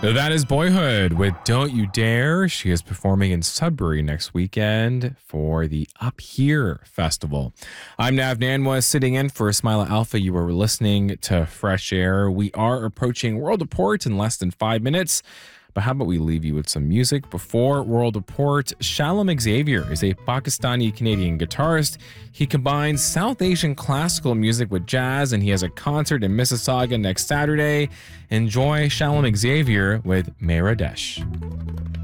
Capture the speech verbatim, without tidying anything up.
That is Boyhood with Don't You Dare. She is performing in Sudbury next weekend for the Up Here Festival. I'm Nav Nanwa, sitting in for Ismaila Alpha. You are listening to Fresh Air. We are approaching World Report in less than five minutes. But how about we leave you with some music? Before World Report, Shalom Xavier is a Pakistani-Canadian guitarist. He combines South Asian classical music with jazz, and he has a concert in Mississauga next Saturday. Enjoy Shalom Xavier with Meradesh.